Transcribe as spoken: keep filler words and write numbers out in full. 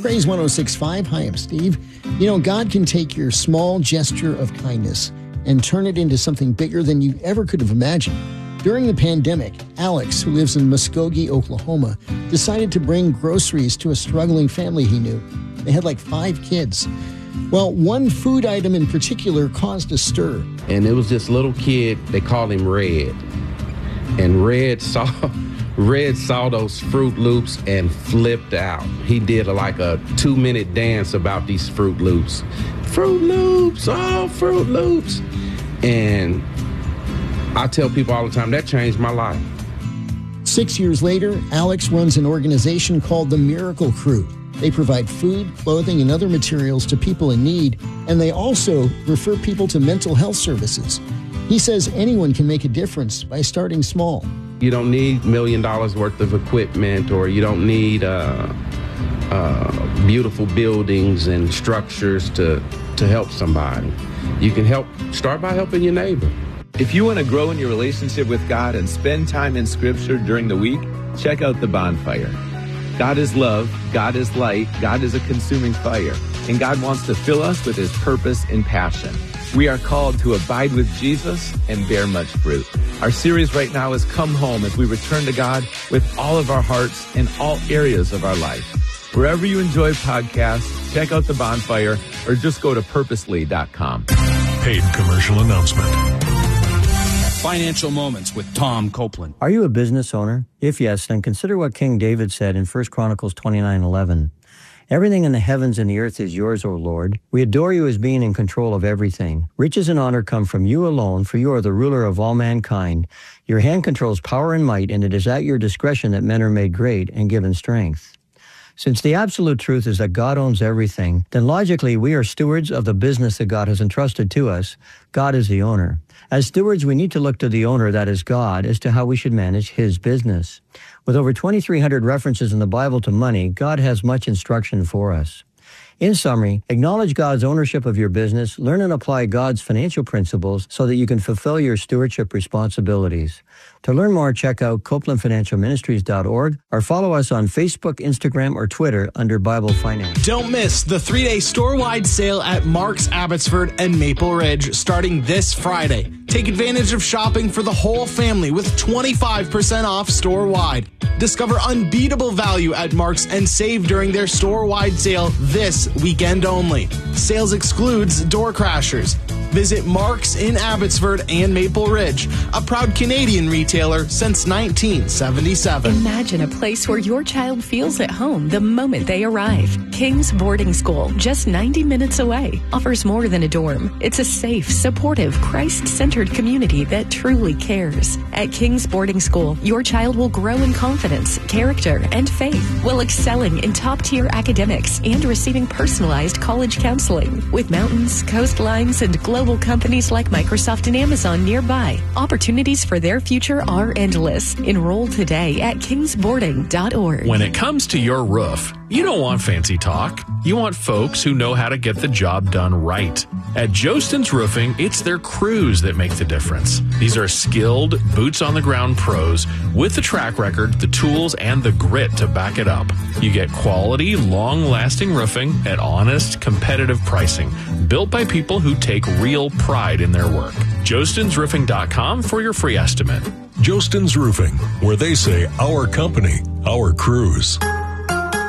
Praise one oh six point five. Hi, I'm Steve. You know, God can take your small gesture of kindness and turn it into something bigger than you ever could have imagined. During the pandemic, Alex, who lives in Muskogee, Oklahoma, decided to bring groceries to a struggling family he knew. They had like five kids. Well, one food item in particular caused a stir. And it was this little kid, they called him Red. And Red saw... Red saw those Fruit Loops and flipped out. He did a, like a two-minute dance about these Fruit Loops. Fruit Loops, oh, Fruit Loops. And I tell people all the time, that changed my life. Six years later, Alex runs an organization called the Miracle Crew. They provide food, clothing, and other materials to people in need, and they also refer people to mental health services. He says anyone can make a difference by starting small. You don't need million dollars worth of equipment, or you don't need uh, uh, beautiful buildings and structures to, to help somebody. You can help, start by helping your neighbor. If you want to grow in your relationship with God and spend time in Scripture during the week, check out The Bonfire. God is love, God is light, God is a consuming fire, and God wants to fill us with His purpose and passion. We are called to abide with Jesus and bear much fruit. Our series right now is Come Home, as we return to God with all of our hearts in all areas of our life. Wherever you enjoy podcasts, check out The Bonfire or just go to purposely dot com. Paid commercial announcement. Financial Moments with Tom Copeland. Are you a business owner? If yes, then consider what King David said in First Chronicles twenty-nine eleven. Everything in the heavens and the earth is yours, O Lord. We adore you as being in control of everything. Riches and honor come from you alone, for you are the ruler of all mankind. Your hand controls power and might, and it is at your discretion that men are made great and given strength. Since the absolute truth is that God owns everything, then logically we are stewards of the business that God has entrusted to us. God is the owner. As stewards, we need to look to the owner, that is God, as to how we should manage His business. With over twenty-three hundred references in the Bible to money, God has much instruction for us. In summary, acknowledge God's ownership of your business, learn and apply God's financial principles so that you can fulfill your stewardship responsibilities. To learn more, check out Copeland Financial Ministries dot org or follow us on Facebook, Instagram, or Twitter under Bible Finance. Don't miss the three-day store-wide sale at Mark's Abbotsford and Maple Ridge starting this Friday. Take advantage of shopping for the whole family with twenty-five percent off store-wide. Discover unbeatable value at Mark's and save during their store-wide sale this weekend only. Sales excludes door crashers. Visit Mark's in Abbotsford and Maple Ridge, a proud Canadian retailer since nineteen seventy-seven. Imagine a place where your child feels at home the moment they arrive. King's Boarding School, just ninety minutes away, offers more than a dorm. It's a safe, supportive, Christ-centered community that truly cares. At King's Boarding School, your child will grow in confidence, character, and faith, while excelling in top-tier academics and receiving personalized college counseling. With mountains, coastlines, and global companies like Microsoft and Amazon nearby, opportunities for their future are endless. Enroll today at kings boarding dot org. When it comes to your roof, you don't want fancy talk. You want folks who know how to get the job done right. At Jostin's Roofing, it's their crews that make the difference. These are skilled, boots-on-the-ground pros with the track record, the tools, and the grit to back it up. You get quality, long-lasting roofing at honest, competitive pricing, built by people who take real pride in their work. Jostins Roofing dot com for your free estimate. Jostin's Roofing, where they say our company, our crews.